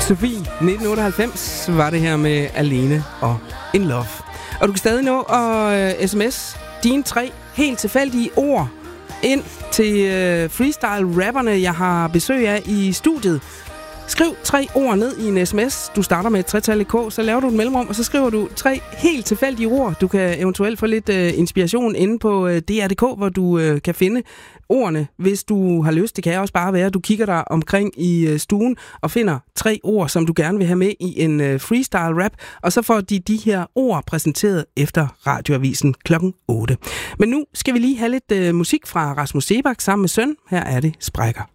Sofie, 1998 var det her med Alene og In Love. Og du kan stadig nå at sms dine 3 helt tilfældige ord ind til freestyle-rapperne, jeg har besøg af i studiet. Skriv 3 ord ned i en sms. Du starter med et tretal i K, så laver du et mellemrum, og så skriver du 3 helt tilfældige ord. Du kan eventuelt få lidt inspiration inde på DR.dk, hvor du kan finde ordene, hvis du har lyst. Det kan også bare være, at du kigger dig omkring i stuen og finder 3 ord, som du gerne vil have med i en freestyle-rap, og så får de her ord præsenteret efter radioavisen klokken 8. Men nu skal vi lige have lidt musik fra Rasmus Seebach sammen med Søn. Her er det Sprækker.